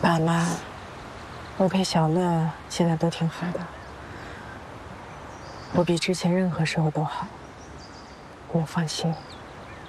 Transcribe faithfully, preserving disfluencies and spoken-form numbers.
爸妈，我陪小乐现在都挺好的，我比之前任何时候都好，你们放心。